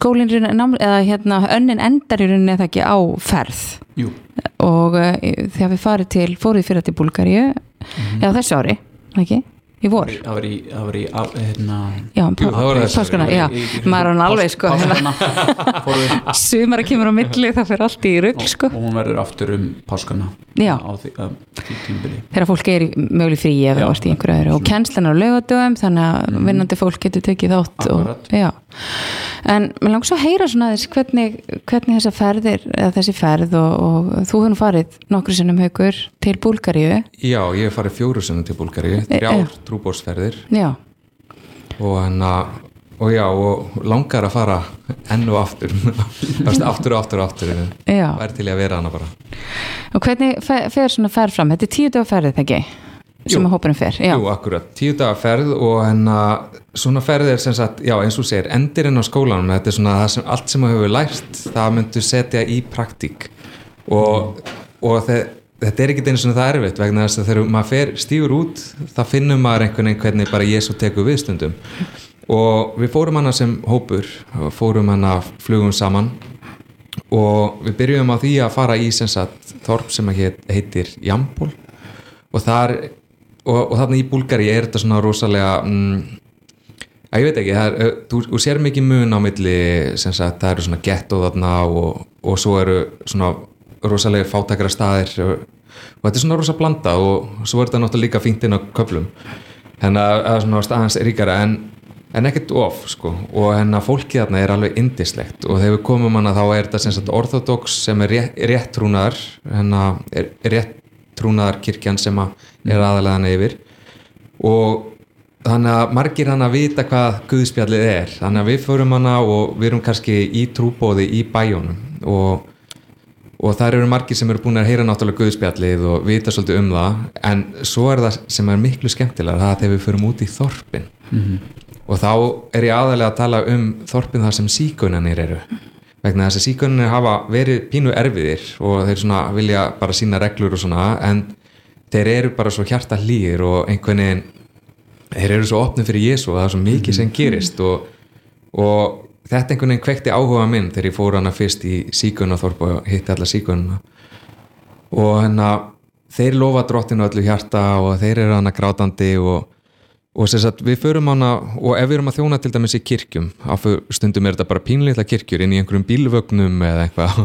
skólinn eða önnin endar í rauninni eða ekki á ferð. Jú. Og þegar við fóruð fyrir til Búlgaríu eða þessu ári, ekki? Í vor. Það var í já, páskana, já. Maður hann alveg, sko. Sumar kemur á milli, það fyrir allt í rugl, sko. Og hún verður aftur páskana. Já. Á því tímabili. Þegar fólk möguleg frí ef það varst í einhverju öðru. Og kennslan á laugardögum, þannig að vinnandi fólk getur tekið þátt. Já. En mér langar svo að heyra svona þess hvernig þessa ferðir, eða þessi ferð og þú hefur farið nokkru sinnum Haukur til Búlgaríu. Já, ég hef farið 4 sinnum til Búlgaríu, 3 trúboðsferðir. Já. Og langar að fara enn og aftur. aftur. Já. Væri til að vera hana bara. Og hvernig fer svona ferð fram? Þetta 10 daga ferðið, ekki? Sem að hópurinn fer. Já. Jú, akkurat. 10 daga ferð og svona ferð sem sagt, já, eins og segir, endirinn á skólanum. Þetta svona það sem allt sem þú hefur lært, það myndu setja í praktík. Og þetta ekki einu svona það erfitt vegna þess að þegar maður stígur út, það finnur maður einhvern veginn hvernig bara Jesú tekur við stundum. Og við fórum hana sem hópur, flugum saman og við byrjum á því að fara í sem sagt þorp sem heitir Jambol og þarna í Búlgaríu þetta svona rosalega ég veit ekki, þú sér mikið mun á milli sem sagt, það eru svona gettó þarna og svo eru svona rosalega fátækra staðir og þetta svona rosa blanda og svo þetta náttúrulega líka fínt inn á köflum þannig að það er svona staðans ríkara en ekkert of sko og fólkið þarna alveg yndislegt og þegar við komum hana þá þetta sem sagt orthodox sem réttrúnaðar réttrúnaðar kirkjan sem aðalega hana yfir og þannig að margir hana vita hvað guðspjallið þannig að við förum hana og við erum kannski í trúboði í bæjónum og þar eru margir sem eru búin að heyra náttúrulega guðspjallið og vita svolítið það en svo það sem miklu skemmtilega það þegar við förum út í þorpin og þá ég aðalega að tala þorpin þar sem sígaunarnir eru vegna þess að sígaunarnir hafa verið pínu erfiðir og þeir svona vilja bara sína reglur og svona en þeir eru bara svo hjartahlýir og einhvern veginn þeir eru svo opnir fyrir Jesú og það svo mikið sem gerist og þetta einhvern veginn kveikti áhuga minn þegar ég fór hana fyrst í sígaunarþorp og hitti alla sígaunarna og þeir lofa drottinu öllu hjarta og þeir eru hana grátandi og sem sagt við förum hana og ef við erum að þjóna til dæmis í kirkjum á stundum þetta bara pínlitla kirkjur inn í einhverjum bílvögnum eða eitthvað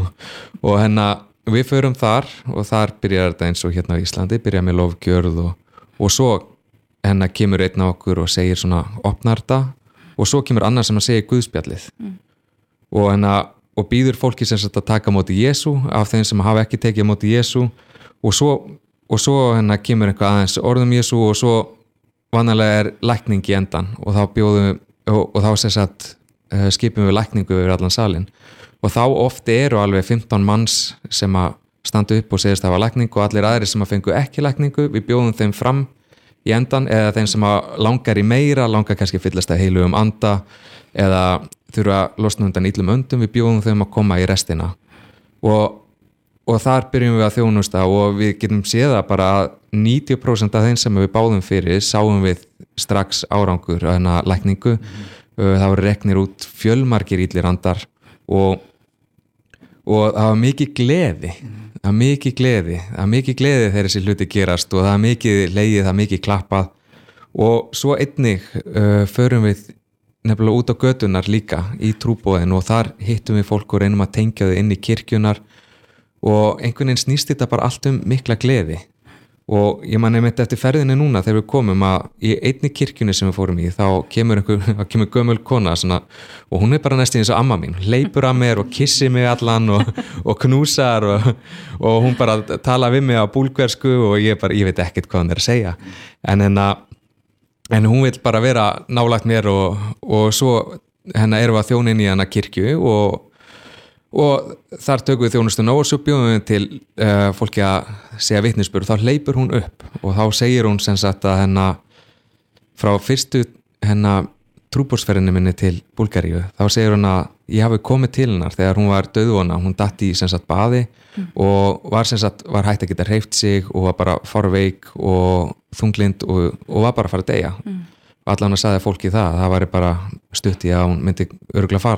og við förum þar og þar byrjar þetta eins og hérna á Íslandi byrjar með lofgjörð og svo kemur einn á okkur og segir svona opnar þetta og svo kemur annar sem að segja guðspjallið og býður fólki sem sagt að taka móti Jesú af þeim sem hafa ekki tekið móti Jesú og svo kemur eitthvað aðeins orðum Jesú og svo vanalega lækning í endan og þá sem sagt skipum við lækningu yfir allan salin og þá ofti eru alveg 15 manns sem að standa upp og segist að hafa lækningu og allir aðrir sem að fengu ekki lækningu við bjóðum þeim fram í endan eða þeim sem að langar í meira langar kannski fyllast að heilugum anda eða þurfa að losna undan illum öndum við bjóðum þeim að koma í restina og þar byrjum við að þjónusta og við getum séð að bara 90% af þeim sem við báðum fyrir sáum við strax árangur að lækningu það voru reknir út fjölmargir illir andar og það var mikið gleði þegar þessi hluti gerast og það er mikið legið, það er mikið klappað og svo einnig förum við nefnilega út á götunar líka í trúboðin og þar hittum við fólk og reynum að tengja þau inn í kirkjunar og einhvern veginn snýst þetta bara allt mikla gleði og ég man einmitt eftir ferðinni núna þegar við komum að í einni kirkjunni sem við fórum í þá kemur gömul kona svona, og hún bara næstum eins og amma mín hleypur að mér og kissir mig allan og knúsar og hún bara tala við mig á búlgversku og ég veit ekkert hvað hún að segja en hún vil bara vera nálægt mér og svo erum við að þjóna inn í hana kirkju og þar tökum við þjónustuna og svo bjóðum við til fólki að segja vitnisburð, þá hleypur hún upp og þá segir hún sem sagt að frá fyrstu trúboðsferðinni minni til Búlgaríu, þá segir hún að ég hafi komið til hennar þegar hún var dauðvona, hún datt í sem sagt baði og var hægt að geta hreyft sig og var bara fárveik og þunglind og var bara að fara að deyja og allan að sagði fólki það væri bara stutt í að hún myndi örugglega fara